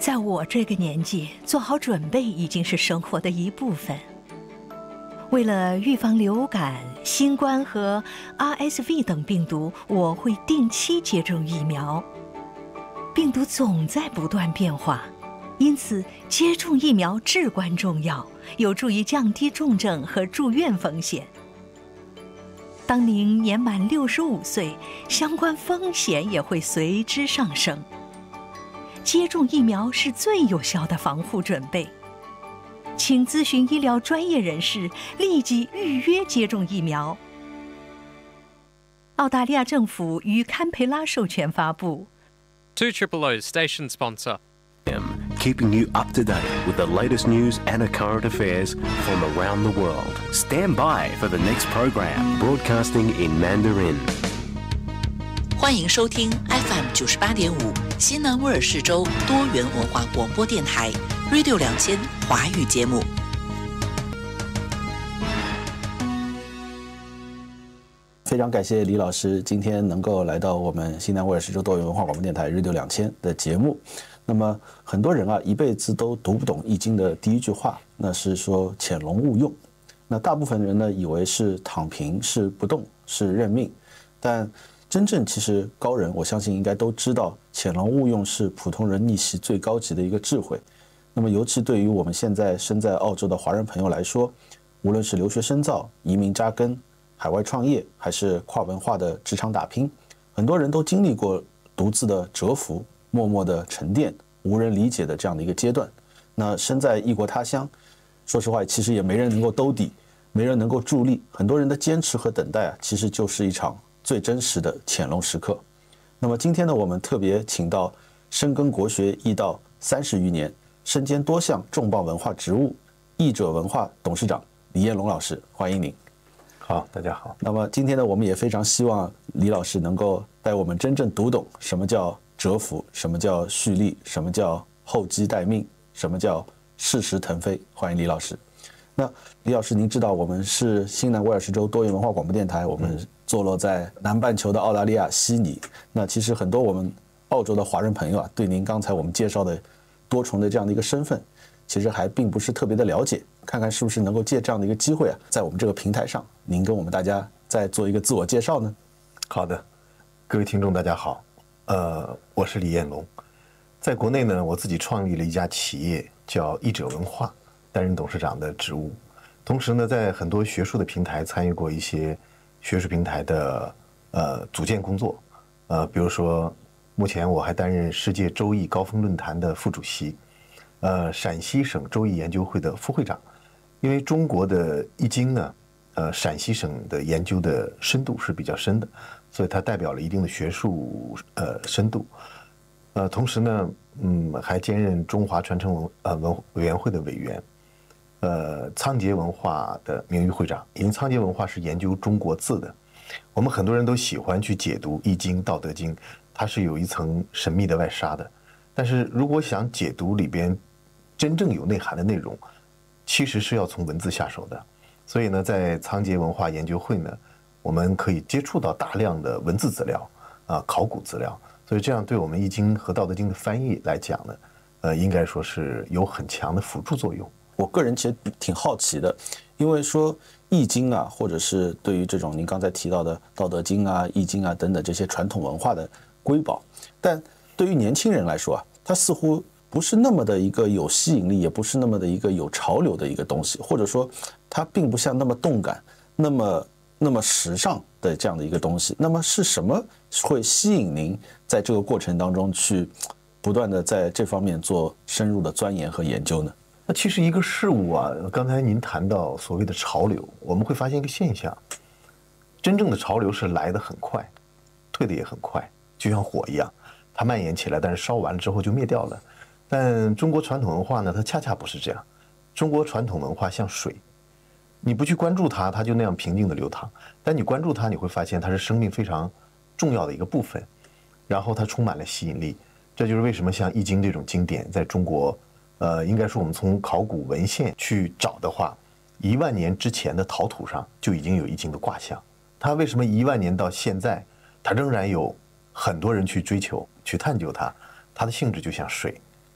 在我这个年纪，做好准备已经是生活的一部分。为了预防流感、新冠和 RSV 等病毒，我会定期接种疫苗。病毒总在不断变化，因此接种疫苗至关重要，有助于降低重症和住院风险。当您年满65岁，相关风险也会随之上升。接种疫苗是最有效的防护准备。请咨询医疗专业人士，立即预约接种疫苗。澳大利亚政府于堪培拉授权发布。 200 station sponsor. Keeping you up to date with the latest news and current affairs from around the world. Stand by for the next program, broadcasting in Mandarin. 欢迎收听 FM 98.5新南威尔士州多元文化广播电台 Radio 2000华语节目。 非常感谢李老师今天能够来到我们新南威尔士州多元文化广播电台 Radio 2000的节目。那么很多人一辈子都读不懂易经的第一句话，那是说潜龙勿用。那大部分人呢以为是躺平，是不动，是认命，但真正其实高人，我相信应该都知道，潜龙勿用是普通人逆袭最高级的一个智慧。那么尤其对于我们现在身在澳洲的华人朋友来说，无论是留学深造、移民扎根、海外创业，还是跨文化的职场打拼，很多人都经历过独自的蛰伏、默默的沉淀、无人理解的这样的一个阶段。那身在异国他乡，说实话，其实也没人能够兜底，没人能够助力。很多人的坚持和等待其实就是一场最真实的潜龙时刻。那么今天呢，我们特别请到深耕国学易道30余年，身兼多项重磅文化职务，译者文化董事长李彦龙老师，欢迎您。 好，大家好。 那么今天呢，我们也非常希望李老师能够带我们真正读懂什么叫蛰伏，什么叫蓄力，什么叫厚积待命，什么叫适时腾飞。欢迎李老师。那李老师，您知道我们是新南威尔士州多元文化广播电台，我们坐落在南半球的澳大利亚悉尼。那其实很多我们澳洲的华人朋友对您刚才我们介绍的多重的这样的一个身份，其实还并不是特别的了解。看看是不是能够借这样的一个机会在我们这个平台上，您跟我们大家再做一个自我介绍呢？ 好的，各位听众大家好，我是李彦龙。在国内呢，我自己创立了一家企业，叫译者文化，担任董事长的职务。同时呢，在很多学术的平台参与过一些学术平台的组建工作，比如说目前我还担任世界周易高峰论坛的副主席，陕西省周易研究会的副会长。因为中国的易经呢，陕西省的研究的深度是比较深的，所以它代表了一定的学术深度。同时呢，还兼任中华传承委员会的委员，仓颉文化的名誉会长。因为仓颉文化是研究中国字的，我们很多人都喜欢去解读《易经》《道德经》，它是有一层神秘的外纱的。但是如果想解读里边真正有内涵的内容，其实是要从文字下手的。所以呢，在仓颉文化研究会呢，我们可以接触到大量的文字资料考古资料。所以这样对我们易经和道德经的翻译来讲呢，应该说是有很强的辅助作用。 我个人其实挺好奇的，因为说易经或者是对于这种您刚才提到的道德经易经等等这些传统文化的瑰宝，但对于年轻人来说它似乎不是那么的一个有吸引力，也不是那么的一个有潮流的一个东西，或者说它并不像那么动感，那么时尚的这样的一个东西。那么是什么会吸引您在这个过程当中去不断的在这方面做深入的钻研和研究呢？ 那其实一个事物刚才您谈到所谓的潮流，我们会发现一个现象，真正的潮流是来得很快，退得也很快，就像火一样，它蔓延起来，但是烧完了之后就灭掉了。但中国传统文化呢，它恰恰不是这样。中国传统文化像水，你不去关注它，它就那样平静的流淌；但你关注它，你会发现它是生命非常重要的一个部分，然后它充满了吸引力。这就是为什么像《易经》这种经典，在中国，应该说我们从考古文献去找的话，1万年之前的陶土上就已经有《易经》的卦象。它为什么1万年到现在，它仍然有很多人去追求、去探究它？它的性质就像水，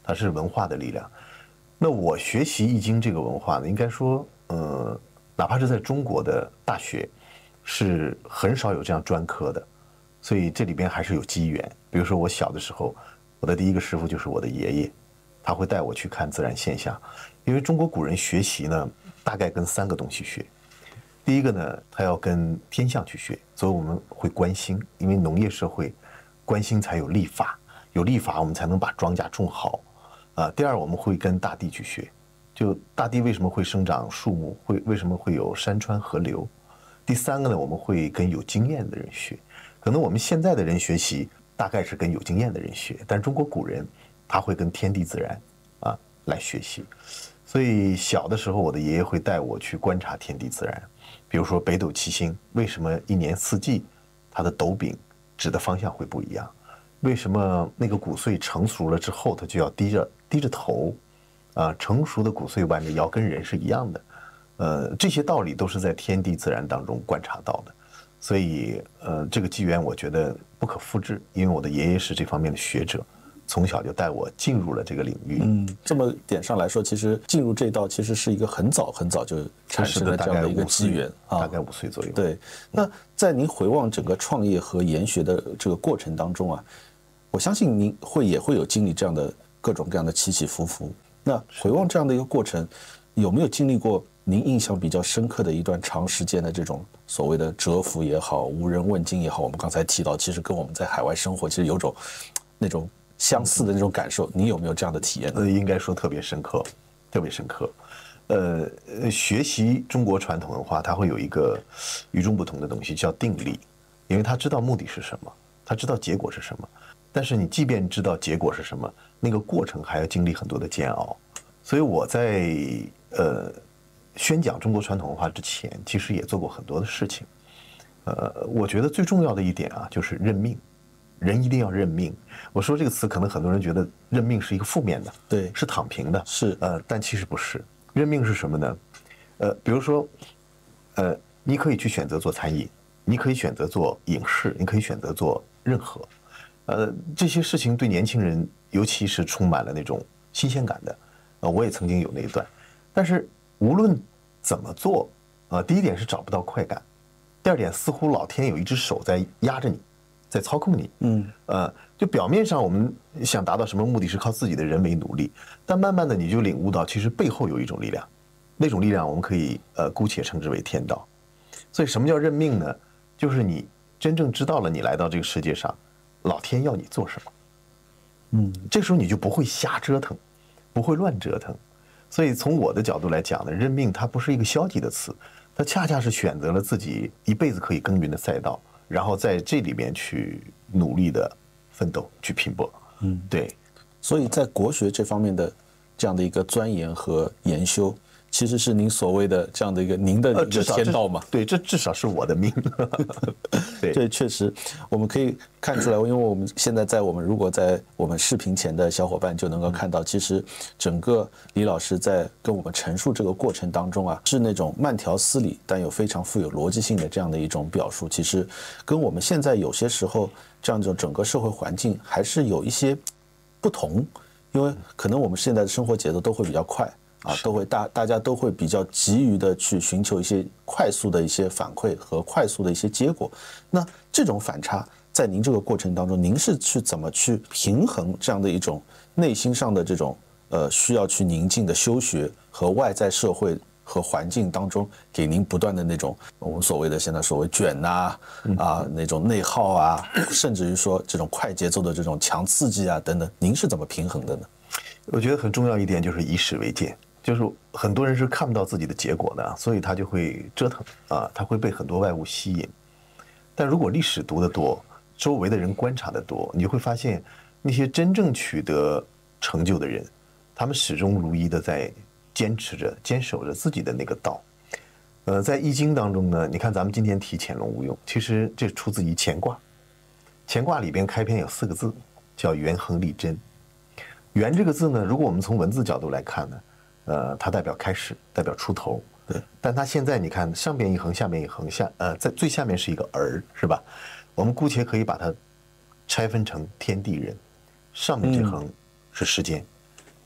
它是文化的力量。那我学习易经这个文化呢，应该说，哪怕是在中国的大学，是很少有这样专科的，所以这里边还是有机缘。比如说我小的时候，我的第一个师傅就是我的爷爷，他会带我去看自然现象。因为中国古人学习呢，大概跟3个东西学。第一个呢，他要跟天象去学，所以我们会观星，因为农业社会，观星才有历法，有历法我们才能把庄稼种好。第二，我们会跟大地去学，就大地为什么会生长树木，为什么会有山川河流。第3个呢，我们会跟有经验的人学。可能我们现在的人学习大概是跟有经验的人学，但中国古人他会跟天地自然来学习。所以小的时候，我的爷爷会带我去观察天地自然，比如说北斗七星，为什么一年四季它的斗柄指的方向会不一样？为什么那个谷穗成熟了之后，它就要低着头？成熟的谷穗弯着腰，跟人是一样的。这些道理都是在天地自然当中观察到的。所以，这个机缘我觉得不可复制，因为我的爷爷是这方面的学者，从小就带我进入了这个领域。 这么点上来说，其实进入这道其实是一个很早就产生了这样的一个机缘大概5岁左右。 对，那在您回望整个创业和研学的这个过程当中啊，我相信您也会有经历这样的各种各样的起起伏伏。那回望这样的一个过程，有没有经历过您印象比较深刻的一段长时间的这种所谓的蛰伏也好，无人问津也好？我们刚才提到，其实跟我们在海外生活其实有种那种相似的那种感受，你有没有这样的体验呢？ 应该说特别深刻，特别深刻。学习中国传统文化，它会有一个与众不同的东西，叫定力，因为他知道目的是什么，他知道结果是什么。但是你即便知道结果是什么，那个过程还要经历很多的煎熬。所以我在宣讲中国传统文化之前，其实也做过很多的事情。我觉得最重要的一点就是认命。人一定要认命。我说这个词，可能很多人觉得认命是一个负面的， 对， 是躺平的， 是但其实不是。认命是什么呢？比如说，你可以去选择做餐饮，你可以选择做影视，你可以选择做任何，这些事情对年轻人，尤其是充满了那种新鲜感的。我也曾经有那一段，但是无论怎么做，第一点是找不到快感，第二点似乎老天有一只手在压着你。在操控你，就表面上我们想达到什么目的是靠自己的人为努力，但慢慢的你就领悟到，其实背后有一种力量，那种力量我们可以姑且称之为天道。所以什么叫认命呢？就是你真正知道了你来到这个世界上，老天要你做什么，这时候你就不会瞎折腾，不会乱折腾。所以从我的角度来讲呢，认命它不是一个消极的词，它恰恰是选择了自己一辈子可以耕耘的赛道。然后在这里面去努力的奋斗，去拼搏，对。 所以在国学这方面的这样的一个钻研和研修，其实是您所谓的这样的一个您的天道嘛？ 对，这至少是我的命。对， 这确实我们可以看出来，因为我们现在如果在我们视频前的小伙伴就能够看到，其实整个李老师在跟我们陈述这个过程当中是那种慢条斯理但又非常富有逻辑性的这样的一种表述，其实跟我们现在有些时候这样一种整个社会环境还是有一些不同，因为可能我们现在的生活节奏都会比较快。都会大家都会比较急于的去寻求一些快速的一些反馈和快速的一些结果。那这种反差，在您这个过程当中，您是去怎么去平衡这样的一种内心上的这种需要去宁静的修学和外在社会和环境当中给您不断的那种我们所谓的现在所谓卷那种内耗甚至于说这种快节奏的这种强刺激等等，您是怎么平衡的呢？ 我觉得很重要一点就是以史为鉴。就是很多人是看不到自己的结果的，所以他就会折腾他会被很多外物吸引。但如果历史读得多，周围的人观察得多，你就会发现那些真正取得成就的人，他们始终如一的在坚守着自己的那个道。在易经当中呢，你看咱们今天提潜龙勿用，其实这出自于乾卦。乾卦里边开篇有4个字，叫元亨利贞。元这个字呢，如果我们从文字角度来看呢，它代表开始，代表出头。 对， 但它现在你看上边一横，下边一横，在最下面是一个儿，是吧？我们姑且可以把它拆分成天地人，上面这横是时间，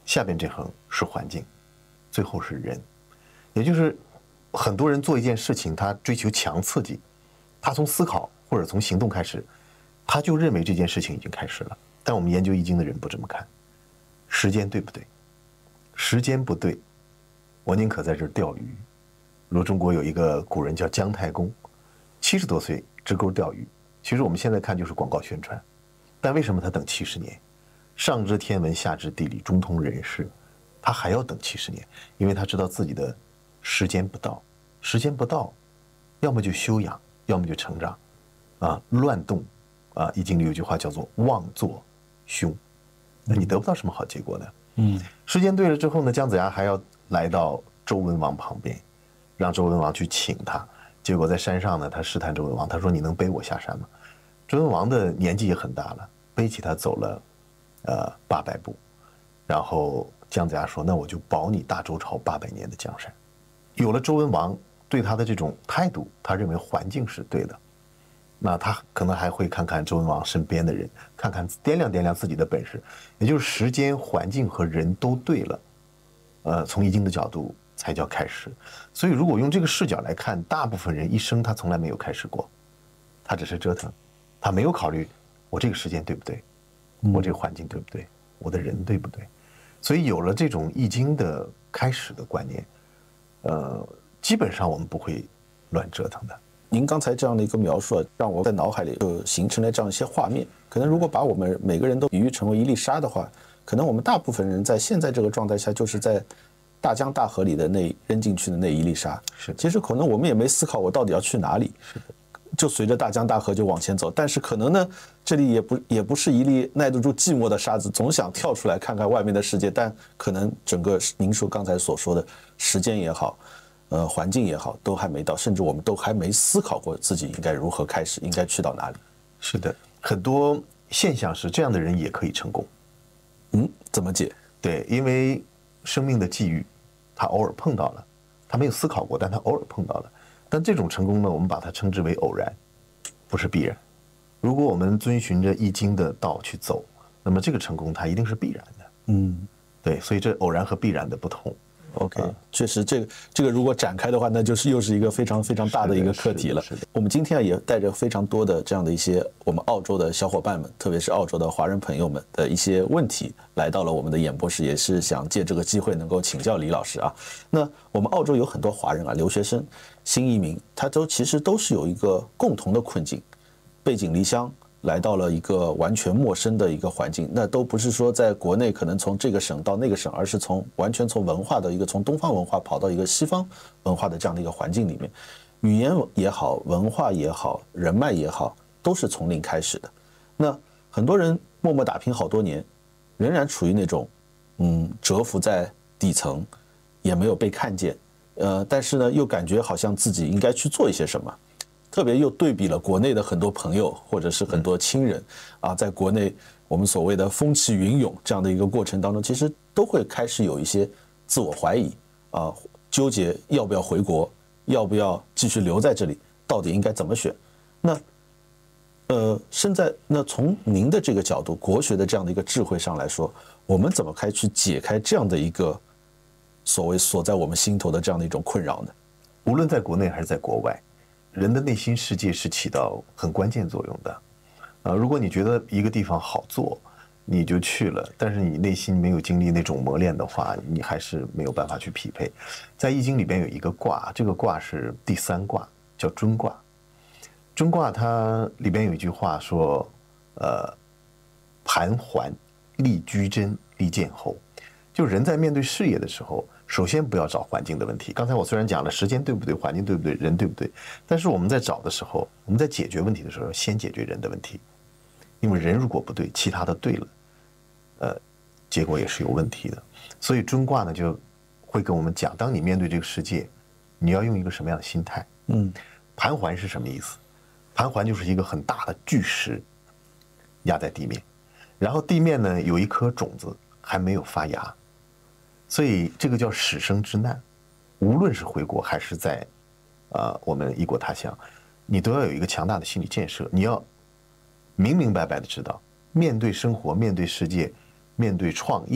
下边这横是环境，最后是人。也就是很多人做一件事情，他追求强刺激，他从思考或者从行动开始，他就认为这件事情已经开始了。但我们研究易经的人不这么看，时间对不对？时间不对，我宁可在这儿钓鱼。如中国有一个古人叫姜太公，70多岁支钩钓鱼。其实我们现在看就是广告宣传，但为什么他等70年？上知天文，下知地理，中通人事，他还要等70年，因为他知道自己的时间不到，时间不到，要么就休养，要么就成长，乱动，易经里有句话叫做妄作凶，那你得不到什么好结果的。时间对了之后呢，姜子牙还要来到周文王旁边，让周文王去请他。结果在山上呢，他试探周文王，他说：“你能背我下山吗？”周文王的年纪也很大了，背起他走了800步，然后姜子牙说：“那我就保你大周朝800年的江山。”有了周文王对他的这种态度，他认为环境是对的，那他可能还会看看周文王身边的人，看看掂量掂量自己的本事，也就是时间、环境和人都对了，从易经的角度才叫开始。所以如果用这个视角来看，大部分人一生他从来没有开始过，他只是折腾，他没有考虑我这个时间对不对，我这个环境对不对，我的人对不对。所以有了这种易经的开始的观念，基本上我们不会乱折腾的。 您刚才这样的一个描述，让我在脑海里就形成了这样一些画面。可能如果把我们每个人都比喻成为一粒沙的话，可能我们大部分人在现在这个状态下，就是在大江大河里的那扔进去的那一粒沙。 是， 其实可能我们也没思考我到底要去哪里，是的，就随着大江大河就往前走。但是可能呢，这里也不是一粒耐得住寂寞的沙子，总想跳出来看看外面的世界。但可能整个您说刚才所说的时间也好，环境也好，都还没到，甚至我们都还没思考过自己应该如何开始，应该去到哪里。 是的，很多现象是这样的人也可以成功。 怎么解？ 对，因为生命的际遇，他偶尔碰到了，他没有思考过，但他偶尔碰到了。但这种成功呢，我们把它称之为偶然，不是必然。如果我们遵循着易经的道去走，那么这个成功它一定是必然的。对，所以这偶然和必然的不同。 OK，确实，这个如果展开的话，那就是又是一个非常非常大的一个课题了。我们今天也带着非常多的这样的一些我们澳洲的小伙伴们，特别是澳洲的华人朋友们的一些问题，来到了我们的演播室，也是想借这个机会能够请教李老师啊。那我们澳洲有很多华人啊，留学生、新移民，他其实都是有一个共同的困境，背井离乡。来到了一个完全陌生的一个环境，那都不是说在国内可能从这个省到那个省，而是完全从文化的一个从东方文化跑到一个西方文化的这样的一个环境里面，语言也好，文化也好，人脉也好，都是从零开始的。那很多人默默打拼好多年，仍然处于那种蛰伏在底层，也没有被看见，但是呢，又感觉好像自己应该去做一些什么。特别又对比了国内的很多朋友或者是很多亲人啊，在国内我们所谓的风起云涌这样的一个过程当中，其实都会开始有一些自我怀疑啊，纠结要不要回国，要不要继续留在这里，到底应该怎么选？那从您的这个角度，国学的这样的一个智慧上来说，我们怎么去解开这样的一个所谓锁在我们心头的这样的一种困扰呢？ 无论在国内还是在国外，人的内心世界是起到很关键作用的。如果你觉得一个地方好做，你就去了，但是你内心没有经历那种磨练的话，你还是没有办法去匹配。在易经里边有一个卦，这个卦是第3卦，叫尊卦。尊卦它里边有一句话说，盘桓，立居贞，立见候。就人在面对事业的时候，首先不要找环境的问题。刚才我虽然讲了时间对不对，环境对不对，人对不对，但是我们在找的时候，我们在解决问题的时候，先解决人的问题，因为人如果不对，其他的对了，结果也是有问题的。所以尊卦呢就会跟我们讲，当你面对这个世界，你要用一个什么样的心态？盘桓是什么意思？盘桓就是一个很大的巨石压在地面，然后地面呢有一颗种子还没有发芽。所以这个叫始生之难，无论是回国还是在我们异国他乡，你都要有一个强大的心理建设。你要明明白白的知道，面对生活，面对世界，面对创业，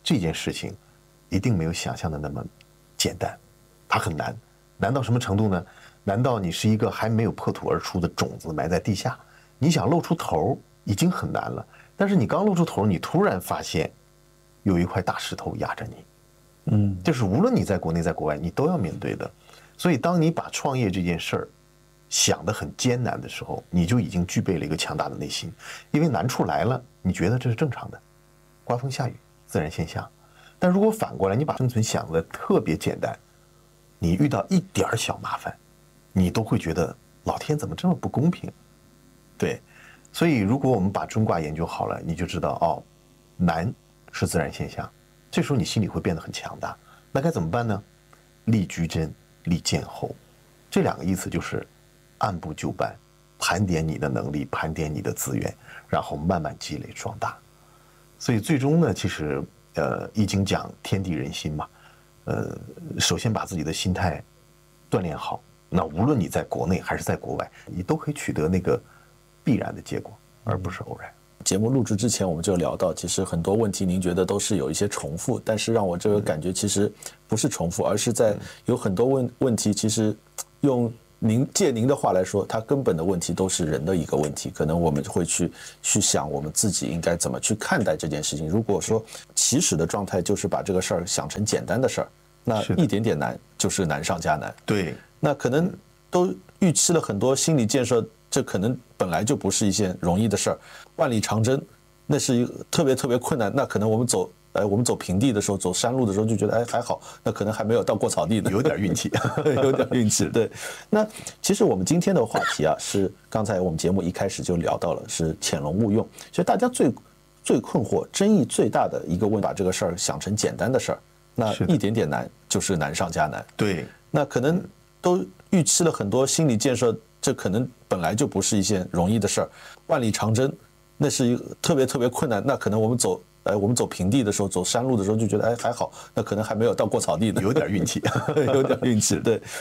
这件事情一定没有想象的那么简单，它很难，难到什么程度呢？难道你是一个还没有破土而出的种子埋在地下，你想露出头已经很难了，但是你刚露出头，你突然发现有一块大石头压着你，这是无论你在国内在国外你都要面对的。所以当你把创业这件事儿想得很艰难的时候，你就已经具备了一个强大的内心，因为难处来了，你觉得这是正常的，刮风下雨自然现象。但如果反过来，你把生存想得特别简单，你遇到一点小麻烦，你都会觉得老天怎么这么不公平？对，所以如果我们把中卦研究好了，你就知道哦，难是自然现象，这时候你心里会变得很强大。那该怎么办呢？立居贞，立见厚，这2个意思就是按部就班，盘点你的能力，盘点你的资源，然后慢慢积累壮大。所以最终呢，其实易经讲天地人心嘛，首先把自己的心态锻炼好，那无论你在国内还是在国外，你都可以取得那个必然的结果，而不是偶然。 节目录制之前我们就聊到，其实很多问题您觉得都是有一些重复，但是让我这个感觉其实不是重复，而是在有很多问题其实用借您的话来说，它根本的问题都是人的一个问题，可能我们会去想我们自己应该怎么去看待这件事情。如果说起始的状态就是把这个事儿想成简单的事儿，那一点点难就是难上加难。 对， 那可能都预期了很多心理建设，这可能本来就不是一件容易的事儿，万里长征那是一个特别困难，那可能我们走平地的时候，走山路的时候就觉得还好，那可能还没有到过草地呢， 有点运气， 有点运气。对，那其实我们今天的话题啊，是刚才我们节目一开始就聊到了，是潜龙勿用。所以大家最困惑、争议最大的一个问题，把这个事儿想成简单的事儿，那一点点难就是难上加难。 对， 那可能都预期了很多心理建设，这可能本来就不是一件容易的事儿，万里长征那是一个特别困难，那可能我们走平地的时候，走山路的时候就觉得还好，那可能还没有到过草地呢， 有点运气， 有点运气。对，